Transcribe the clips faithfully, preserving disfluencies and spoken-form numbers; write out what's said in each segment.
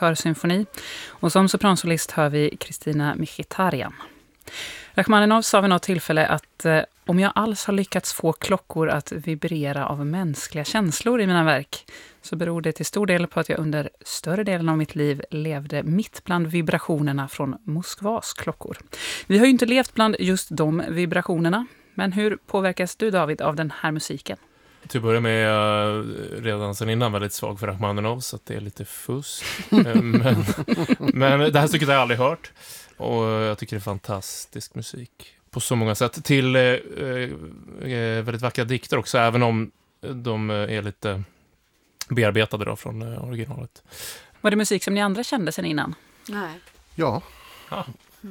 körsymfoni. Och som sopransolist hör vi Kristina Mkhitaryan. Rachmaninov sa vid något tillfälle att eh, om jag alls har lyckats få klockor att vibrera av mänskliga känslor i mina verk så beror det till stor del på att jag under större delen av mitt liv levde mitt bland vibrationerna från Moskvas klockor. Vi har ju inte levt bland just de vibrationerna, men hur påverkas du, David, av den här musiken? Till att börja med är jag redan sedan innan väldigt svag för Rachmaninov, så att det är lite fusk. men, men det här stycket har jag aldrig hört. Och jag tycker det är fantastisk musik på så många sätt. Till eh, eh, väldigt vackra dikter också, även om de är lite bearbetade då från eh, originalet. Var det musik som ni andra kände sen innan? Nej. Ja, Ah.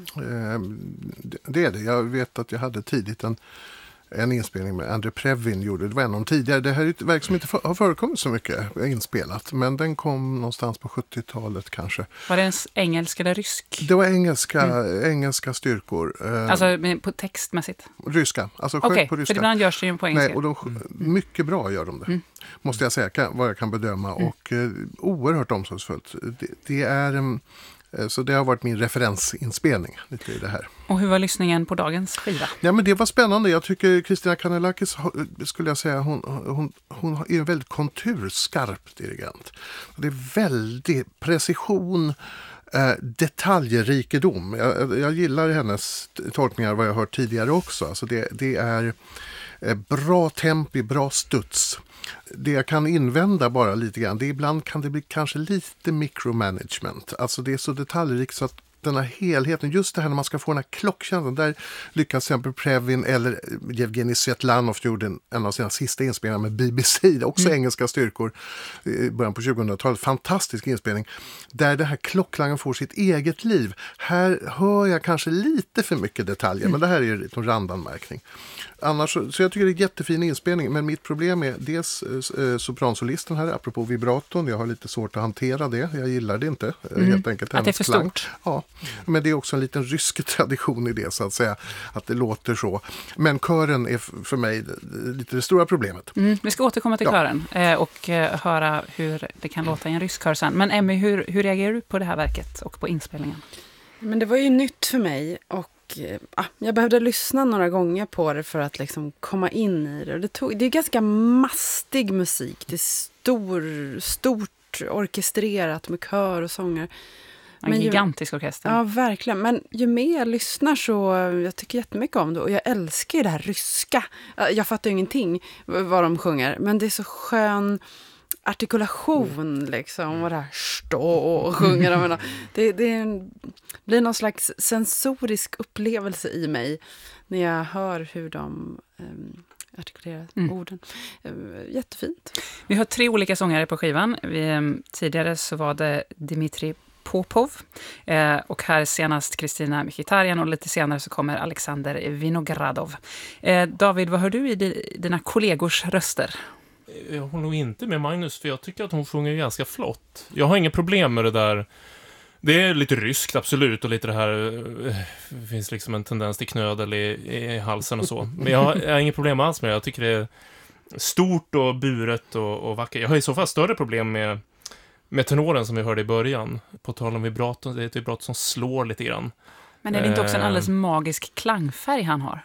mm. det är det. Jag vet att jag hade tidigt en, en inspelning med Andrei Previn gjorde. Det var en av de tidigare. Det här är ett verk som inte för, har förekommit så mycket inspelat. Men den kom någonstans på sjuttiotalet kanske. Var det en engelsk eller rysk? Det var engelska, mm. engelska styrkor. Eh, alltså på textmässigt? Ryska. Alltså Okej, okay, på ryska. för ibland görs det ju på engelska. Nej, och de, mm. mycket bra gör de det. Mm. Måste jag säga, kan, vad jag kan bedöma. Mm. Och eh, oerhört omsorgsfullt. Det, det är... Um, Så det har varit min referensinspelning lite i det här. Och hur var lyssningen på dagens skiva? Ja, men det var spännande. Jag tycker Kristina Kanellakis, skulle jag säga, hon, hon, hon är en väldigt konturskarp dirigent. Det är väldigt precision, eh, detaljrikedom. Jag, jag gillar hennes tolkningar vad jag har hört tidigare också. Alltså det, det är eh, bra tempi, bra studs. Det jag kan invända bara lite grann, det är ibland kan det bli kanske lite micromanagement. Alltså det är så detaljrikt så att den här helheten, just det här när man ska få den här klockkänslan, där lyckas till exempel Previn eller Yevgeny Svetlanov gjorde en, en av sina sista inspelningar med B B C, också mm. engelska styrkor i början på tjugohundratalet. Fantastisk inspelning där det här klockklangen får sitt eget liv. Här hör jag kanske lite för mycket detaljer, mm. men det här är ju en randanmärkning. Annars, så, så jag tycker det är en jättefin inspelning, men mitt problem är dels eh, sopransolisten här, apropå vibraton, jag har lite svårt att hantera det, jag gillar det inte, mm. helt enkelt. Att det är för klang. stort. Ja, men det är också en liten rysk tradition i det, så att säga, att det låter så. Men kören är för mig lite det stora problemet. Mm. Vi ska återkomma till ja. kören eh, och eh, höra hur det kan låta i en rysk kör sen. Men Emmy, hur, hur reagerar du på det här verket och på inspelningen? Men det var ju nytt för mig och ja, jag behövde lyssna några gånger på det för att liksom komma in i det. Och det, tog, det är ganska mastig musik. Det är stor, stort orkestrerat med kör och sånger. En Men gigantisk orkester. Ja, verkligen. Men ju mer jag lyssnar så jag tycker jättemycket om det. Och jag älskar ju det här ryska. Jag fattar ju ingenting vad de sjunger. Men det är så skön artikulation liksom. Och det här stå och sjunger. Mm. Det, det är en, blir någon slags sensorisk upplevelse i mig när jag hör hur de um, artikulerar mm. orden. Uh, jättefint. Vi har tre olika sångare på skivan. Vi, um, tidigare så var det Dmitri Popov eh, och här senast Kristina Mkhitaryan och lite senare så kommer Alexander Vinogradov. Eh, David, vad hör du i di- dina kollegors röster? Jag håller nog inte med Magnus, för jag tycker att hon sjunger ganska flott. Jag har inga problem med det där. Det är lite ryskt, absolut, och lite det här, det finns liksom en tendens till knödel i, i halsen och så. Men jag har, jag har inga problem alls med det. Jag tycker det är stort och buret och, och vackert. Jag har i så fall större problem med Med tenoren som vi hörde i början. På tal om vibraton, det är ett vibrato som slår lite grann. Men är det inte också en alldeles magisk klangfärg han har?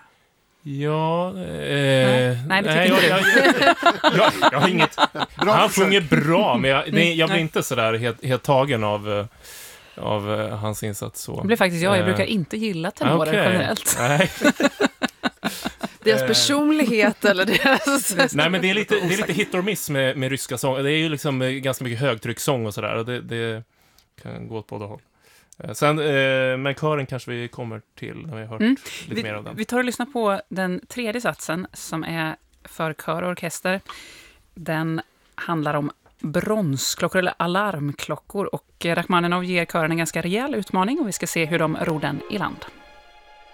Ja, eh, nej, nej, det nej, tycker jag, inte jag, jag, jag, jag har inget. Han sjunger bra, men jag, det, jag blir inte så där helt, helt tagen av, av hans insats så. Det blir faktiskt jag, jag brukar inte gilla tenorer okay. generellt. Nej. Deras personlighet eller deras... Nej, men det är lite, det är lite hit or miss med, med ryska sång. Det är ju liksom ganska mycket högtryckssång och sådär. Och det, det kan gå åt båda håll. Sen, eh, men kören kanske vi kommer till när vi har hört mm. lite vi, mer av den. Vi tar och lyssnar på den tredje satsen som är för kör och orkester. Den handlar om bronsklockor eller alarmklockor. Och Rachmaninov ger kören en ganska rejäl utmaning och vi ska se hur de ror den i land.